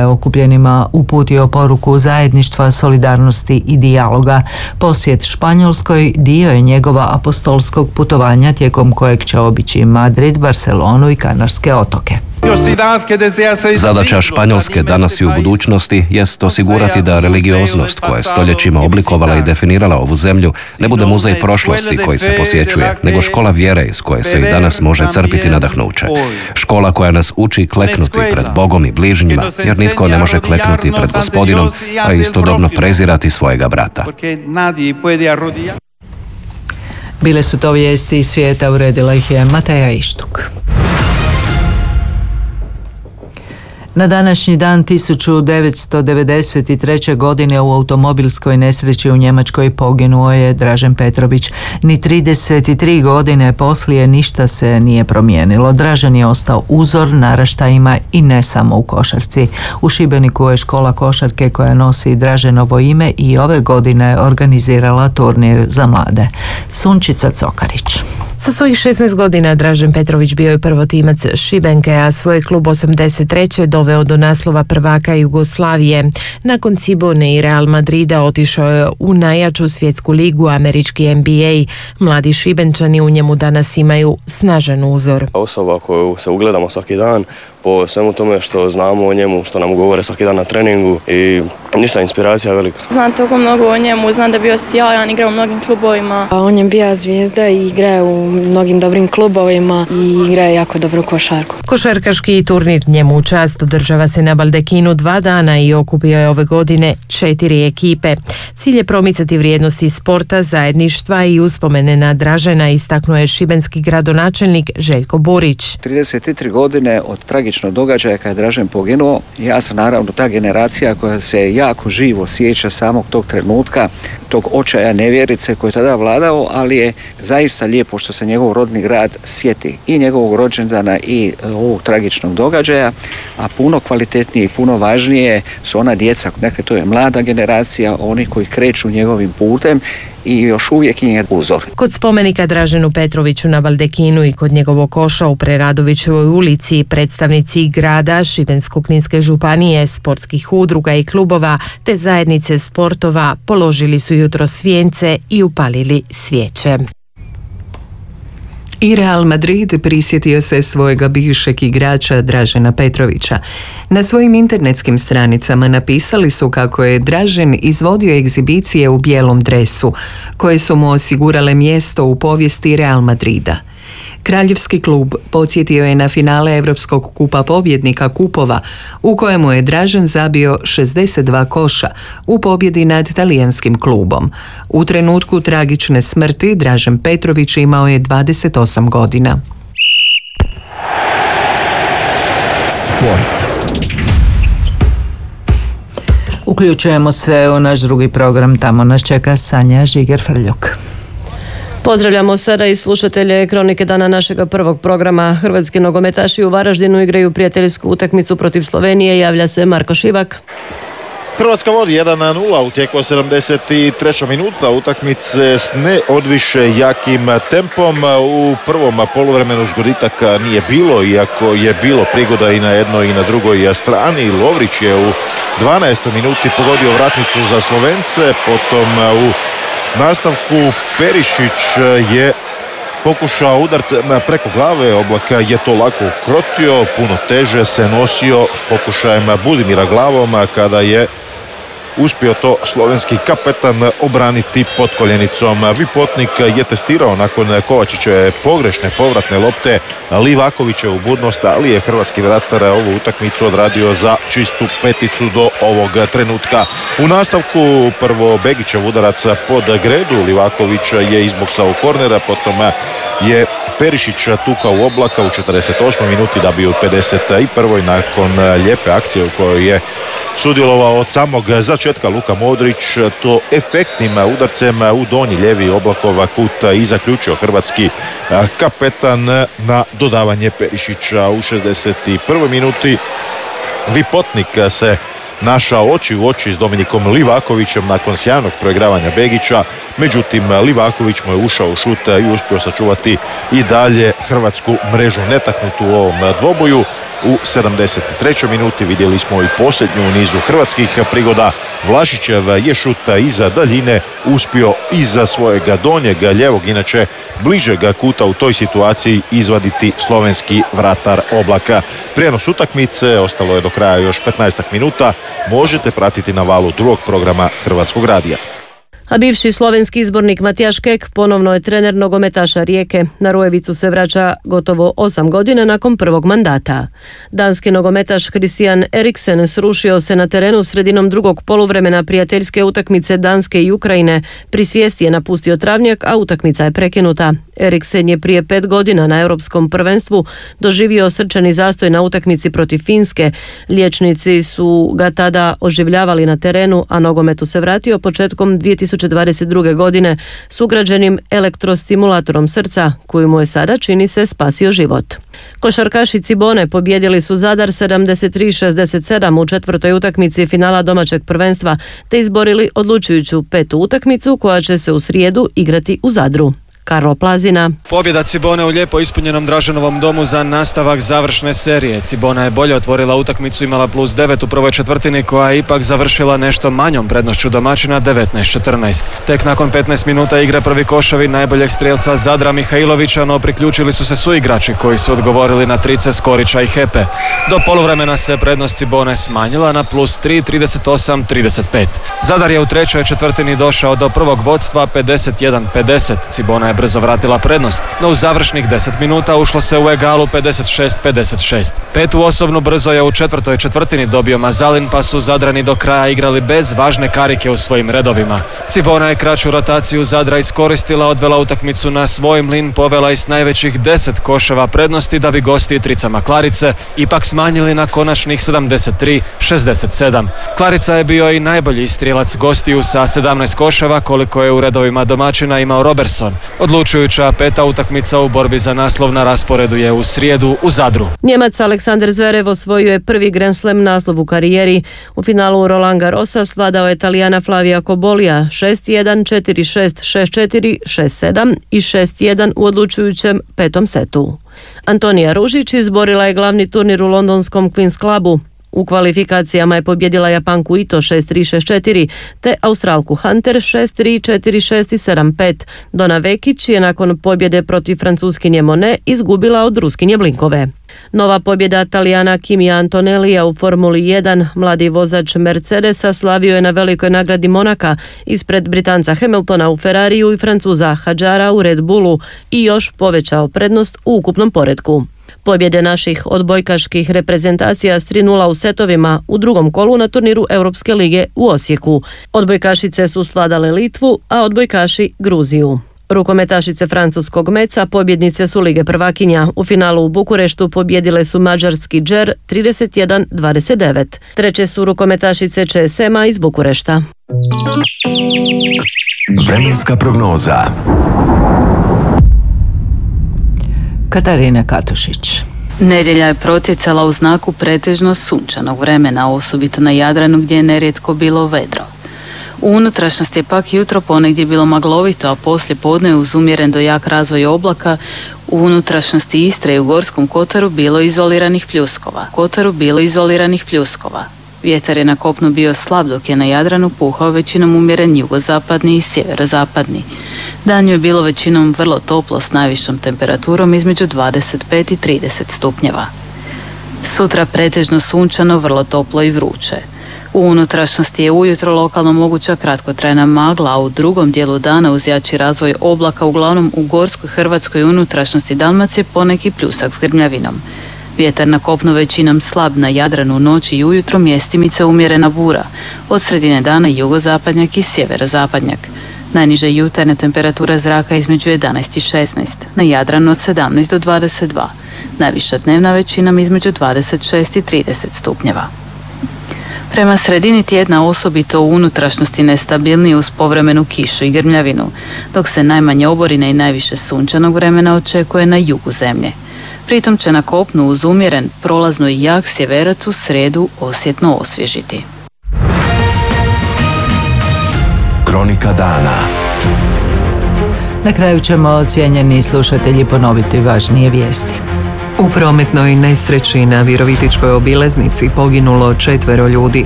okupljenima uputio poruku zajedništva, solidarnosti i dijaloga. Posjet Španjolskoj dio je njegova apostolskog putovanja tijekom kojeg će obići Madrid, Barcelonu i Kanarske otoke. Zadaća Španjolske danas i u budućnosti jest osigurati da religioznost koja je stoljećima oblikovala i definirala ovu zemlju ne bude muzej prošlosti koji se posjećuje, nego škola vjere iz koje se i danas može crpiti nadahnuće. Škola koja nas uči kleknuti pred Bogom i bližnjima, jer nitko ne može kleknuti pred Gospodinom, a istodobno prezirati svojega brata. Bile su to vijesti iz svijeta, uredila ih je Mateja Ištuk. Na današnji dan 1993. godine u automobilskoj nesreći u Njemačkoj poginuo je Dražen Petrović. Ni 33 godine poslije ništa se nije promijenilo. Dražen je ostao uzor naraštajima i ne samo u košarci. U Šibeniku je škola košarke koja nosi Draženovo ime i ove godine organizirala turnir za mlade. Sunčica Cokarić. Sa svojih 16 godina Dražen Petrović bio je prvotimac Šibenke, a svoj klub 83. doveo do naslova prvaka Jugoslavije. Nakon Cibone i Real Madrida otišao je u najjaču svjetsku ligu, američki NBA. Mladi Šibenčani u njemu danas imaju snažan uzor. Osoba koju se ugledamo svaki dan, po svemu tome što znamo o njemu, što nam govore svaki dan na treningu i ništa, inspiracija velika. Znam toliko mnogo o njemu, znam da je bio sjajan, igra u mnogim klubovima. On je bio zvijezda i igra u mnogim dobrim klubovima i igra jako dobru košarku. Košarkaški turnir njemu u čast održava se na Baldekinu 2 dana i okupio je ove godine 4 ekipe. Cilj je promicati vrijednosti sporta, zajedništva i uspomene na Dražena, istaknuo je šibenski gradonačelnik Željko Burić. 33 godine od tragičnog događaja kada je Dražen poginuo, ja sam naravno ta generacija koja se jako živo sjeća samog tog trenutka, tog očaja nevjerice koji je tada vladao, ali je zaista lijepo što se njegov rodni grad sjeti i njegovog rođendana i ovog tragičnog događaja, a puno kvalitetnije i puno važnije su ona djeca, dakle to je mlada generacija, oni koji kreću njegovim putem i još uvijek im je uzor. Kod spomenika Draženu Petroviću na Baldekinu i kod njegovog koša u Preradovićevoj ulici predstavnici grada, Šibensko-kninske županije, sportskih udruga i klubova te zajednice sportova položili su jutros vijence i upalili svijeće. I Real Madrid prisjetio se svojega bivšeg igrača Dražena Petrovića. Na svojim internetskim stranicama napisali su kako je Dražen izvodio egzibicije u bijelom dresu, koje su mu osigurale mjesto u povijesti Real Madrida. Kraljevski klub podsjetio je na finale Europskog kupa pobjednika kupova, u kojemu je Dražen zabio 62 koša u pobjedi nad talijanskim klubom. U trenutku tragične smrti Dražen Petrović imao je 28 godina. Sport. Uključujemo se u naš drugi program, tamo nas čeka Sanja Žiger-Frljuk. Pozdravljamo sada i slušatelje Kronike dana našega prvog programa. Hrvatski nogometaši u Varaždinu igraju prijateljsku utakmicu protiv Slovenije. Javlja se Marko Šivak. Hrvatska vodi 1-0 u tijeku 73. minuta utakmice s neodviše jakim tempom. U prvom poluvremenu zgoditaka nije bilo, iako je bilo prigoda i na jednoj i na drugoj strani. Lovrić je u 12. minuti pogodio vratnicu za Slovence, potom u nastavku Perišić je pokušao udarcem preko glave, Oblaka je to lako ukrotio, puno teže se nosio s pokušajem Budimira glavom kada je uspio to slovenski kapetan obraniti pod koljenicom. Vipotnik je testirao nakon Kovačićeve pogrešne povratne lopte Livakovićevu budnost, ali je hrvatski vratar ovu utakmicu odradio za čistu peticu do ovog trenutka. U nastavku prvo Begićev udarac pod gredu, Livaković je izboksao kornera, potom je Perišić tukao u Oblaka u 48. minuti da bi u 51. nakon lijepe akcije u kojoj je sudjelovao od samog začetka Luka Modrić, to efektnim udarcem u donji lijevi Oblakova kut i zaključio hrvatski kapetan na dodavanje Perišića u 61. minuti. Vipotnik se našao oči u oči s Dominikom Livakovićem nakon sjajnog proigravanja Begića, međutim Livaković mu je ušao u šut i uspio sačuvati i dalje hrvatsku mrežu netaknutu u ovom dvoboju. u 73. minuti. Vidjeli smo i posljednju u nizu hrvatskih prigoda. Vlašićev je šut iza daljine uspio iza svojega donjeg ljevog, inače bližeg kuta u toj situaciji izvaditi slovenski vratar Oblaka. Prijenos utakmice, ostalo je do kraja još 15 minuta, možete pratiti na valu drugog programa Hrvatskog radija. A bivši slovenski izbornik Matijaš Kek ponovno je trener nogometaša Rijeke. Na Rujevicu se vraća gotovo 8 godina nakon prvog mandata. Danski nogometaš Christian Eriksen srušio se na terenu sredinom drugog poluvremena prijateljske utakmice Danske i Ukrajine. Pri svijesti je napustio travnjak, a utakmica je prekinuta. Eriksen je prije 5 godina na Europskom prvenstvu doživio srčani zastoj na utakmici protiv Finske. Liječnici su ga tada oživljavali na terenu, a nogometu se vratio početkom 2022. godine s ugrađenim elektrostimulatorom srca, koji mu je sada, čini se, spasio život. Košarkaši Cibone pobjedili su Zadar 73-67 u četvrtoj utakmici finala domaćeg prvenstva, te izborili odlučujuću 5. utakmicu koja će se u srijedu igrati u Zadru. Karlo Plazina. Pobjeda Cibone u lijepo ispunjenom Draženovom domu za nastavak završne serije. Cibona je bolje otvorila utakmicu, imala +9 u prvoj četvrtini, koja je ipak završila nešto manjom prednošću domaćina 19-14. Tek nakon 15 minuta igre prvi koševi najboljeg strijelca Zadra Mihajlovića, no priključili su se suigrači koji su odgovorili na trice Skorića i Hepe. Do poluvremena se prednost Cibone smanjila na +3, 38-35. Zadar je u trećoj četvrtini došao do prvog vodstva 51-50. Cibona je brzo vratila prednost, no u završnih 10 minuta ušlo se u egalu 56-56. Petu osobnu brzo je u četvrtoj četvrtini dobio Mazalin, pa su Zadrani do kraja igrali bez važne karike u svojim redovima. Cibona je kraću rotaciju Zadra iskoristila, odvela utakmicu na svoj mlin, povela i s najvećih 10 koševa prednosti, da bi gosti tricama Klarice ipak smanjili na konačnih 73-67. Klarica je bio i najbolji strijelac gostiju sa 17 koševa, koliko je u redovima domaćina imao Robertson. Odlučujuća peta utakmica u borbi za naslov na rasporedu je u srijedu u Zadru. Njemac Aleksander Zverev osvojio je prvi Grand Slam naslov u karijeri. U finalu Roland Garrosa svladao je Talijana Flavija Kobolija 6-1, 4-6, 6-4, 6-7 i 6-1 u odlučujućem petom setu. Antonija Ružić izborila je glavni turnir u londonskom Queen's Clubu. U kvalifikacijama je pobjedila Japanku Ito 6-3, 6-4, te Australku Hunter 6-3, 4-6 i 7-5. Dona Vekić je nakon pobjede protiv Francuskinje Monet izgubila od Ruskinje Blinkove. Nova pobjeda Talijana Kimija Antonellija u Formuli 1, mladi vozač Mercedesa, slavio je na velikoj nagradi Monaka ispred Britanca Hamiltona u Ferrariju i Francuza Hadjara u Red Bullu i još povećao prednost u ukupnom poretku. Pobjede naših odbojkaških reprezentacija s 3:0 u setovima u drugom kolu na turniru Europske lige u Osijeku. Odbojkašice su svladale Litvu, a odbojkaši Gruziju. Rukometašice francuskog Meca pobjednice su Lige prvakinja. U finalu u Bukureštu pobjedile su mađarski Džer 31-29. Treće su rukometašice ČSM-a iz Bukurešta. Vremenska prognoza. Katarina Katušić. Nedjelja je protjecala u znaku pretežno sunčanog vremena, osobito na Jadranu gdje je nerijetko bilo vedro. U unutrašnjosti je pak jutro ponegdje bilo maglovito, a poslije podne uz umjeren do jak razvoj oblaka u unutrašnjosti Istre i u Gorskom Kotaru bilo izoliranih pljuskova. Vjetar je na kopnu bio slab, dok je na Jadranu puhao većinom umjeren jugozapadni i sjeverozapadni. Danju je bilo većinom vrlo toplo s najvišom temperaturom između 25 i 30 stupnjeva. Sutra pretežno sunčano, vrlo toplo i vruće. U unutrašnjosti je ujutro lokalno moguća kratkotrajna magla, a u drugom dijelu dana uz jači razvoj oblaka uglavnom u Gorskoj, Hrvatskoj i unutrašnjosti Dalmacije poneki pljusak s grmljavinom. Vjetar na kopnu većinom slab, na Jadranu noći i ujutro mjestimice umjerena bura, od sredine dana jugozapadnjak i sjeverozapadnjak. Najniža jutarnja temperatura zraka između 11 i 16, na Jadranu od 17 do 22, najviša dnevna većinom između 26 i 30 stupnjeva. Prema sredini tjedna osobito u unutrašnjosti nestabilniji uz povremenu kišu i grmljavinu, dok se najmanje oborine i najviše sunčanog vremena očekuje na jugu zemlje. Pritom će na kopnu uz umjeren, prolazno i jak sjeverac u srijedu osjetno osvježiti. Kronika dana. Na kraju ćemo, cijenjeni slušatelji, ponoviti važnije vijesti. U prometnoj nesreći na Virovitičkoj obilaznici poginulo 4 ljudi.